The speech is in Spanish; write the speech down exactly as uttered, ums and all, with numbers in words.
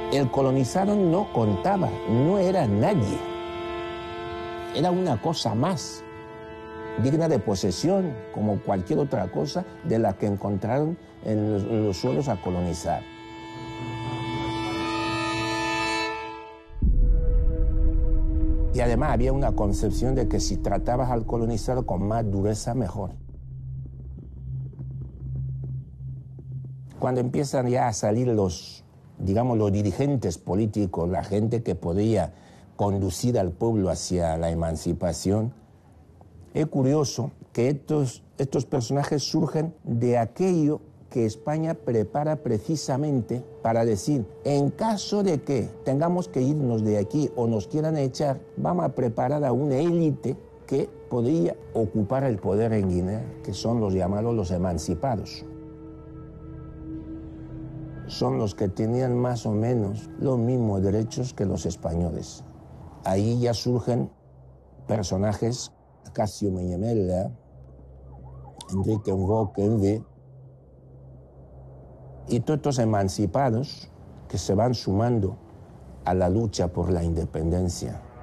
El colonizado no contaba, no era nadie. Era una cosa más, digna de posesión, como cualquier otra cosa de la que encontraron en los, en los suelos a colonizar. Y además había una concepción de que si tratabas al colonizado con más dureza, mejor. Cuando empiezan ya a salir los, digamos, los dirigentes políticos, la gente que podía conducir al pueblo hacia la emancipación, es curioso que estos, estos personajes surgen de aquello que España prepara precisamente para decir, en caso de que tengamos que irnos de aquí o nos quieran echar, vamos a preparar a una élite que podría ocupar el poder en Guinea, que son los llamados los emancipados. Son los que tenían más o menos los mismos derechos que los españoles. Ahí ya surgen personajes, Casio Meñamela, Enrique Enrique, y todos estos emancipados que se van sumando a la lucha por la independencia.